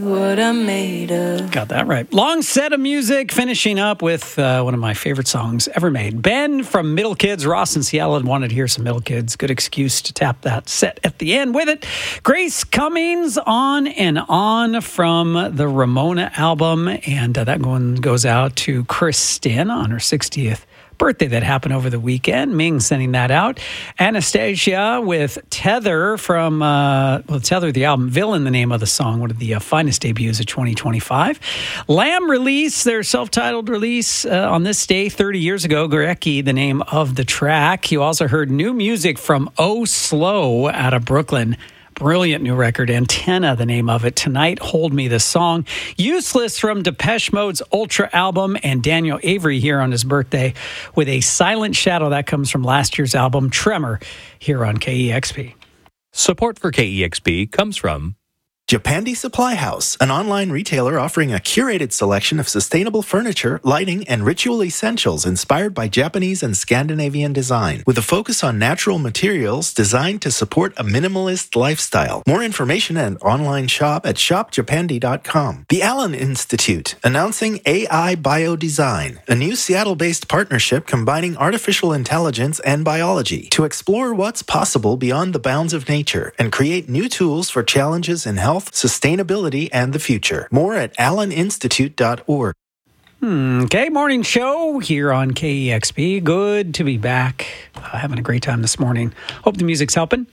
what I'm made of. Got that right. Long set of music, finishing up with one of my favorite songs ever made. Ben from Middle Kids. Ross in Seattle wanted to hear some Middle Kids. Good excuse to tap that set at the end with it. Grace Cummings, On and On from the Ramona album. And that one goes out to Kristen on her 60th birthday that happened over the weekend. Ming sending that out. Anastasia with Tether from, Tether, the album, Villain, the name of the song, one of the finest debuts of 2025. Lamb release, their self-titled release on this day 30 years ago. Gorecki, the name of the track. You also heard new music from Oh Slow out of Brooklyn. Brilliant new record. Antenna, the name of it. Tonight, Hold Me, the song. Useless from Depeche Mode's Ultra album. And Daniel Avery here on his birthday with a Silent Shadow. That comes from last year's album, Tremor, here on KEXP. Support for KEXP comes from Japandi Supply House, an online retailer offering a curated selection of sustainable furniture, lighting, and ritual essentials inspired by Japanese and Scandinavian design, with a focus on natural materials designed to support a minimalist lifestyle. More information and online shop at shopjapandi.com. The Allen Institute, announcing AI Biodesign, a new Seattle-based partnership combining artificial intelligence and biology to explore what's possible beyond the bounds of nature and create new tools for challenges in health, sustainability, and the future. More at alleninstitute.org. Okay, morning show here on KEXP. Good to be back. Having a great time this morning. Hope the music's helping.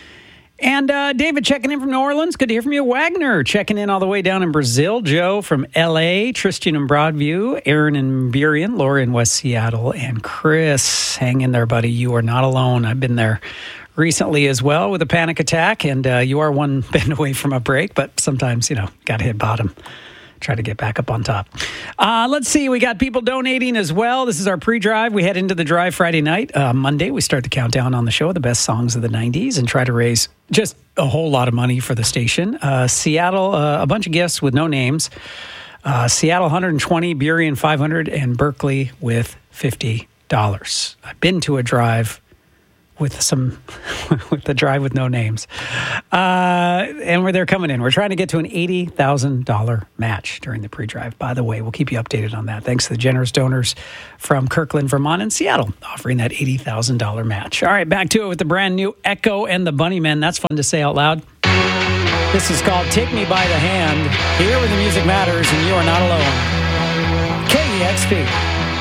And David checking in from New Orleans. Good to hear from you. Wagner checking in all the way down in Brazil. Joe from LA. Tristan in Broadview. Aaron in Burien. Laura in West Seattle. And Chris, hang in there, buddy. You are not alone. I've been there recently as well with a panic attack, and you are one bend away from a break, but sometimes, got to hit bottom. Try to get back up on top. Let's see. We got people donating as well. This is our pre-drive. We head into the drive Friday night. Monday, we start the countdown on the show, the best songs of the 90s, and try to raise just a whole lot of money for the station. Seattle, a bunch of gifts with no names. Seattle, 120, Burien, 500, and Berkeley with $50. I've been to a drive with the drive with no names. And where they're coming in. We're trying to get to an $80,000 match during the pre-drive. By the way, we'll keep you updated on that. Thanks to the generous donors from Kirkland, Vermont, and Seattle offering that $80,000 match. All right, back to it with the brand new Echo and the Bunnymen. That's fun to say out loud. This is called Take Me By the Hand. Here where the music matters and you are not alone. KEXP.